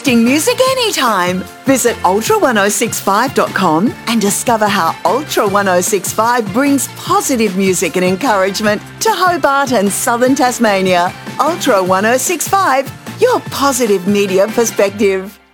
uplifting music anytime. Visit ultra1065.com and discover how Ultra 1065 brings positive music and encouragement to Hobart and southern Tasmania. Ultra 1065, your positive media perspective.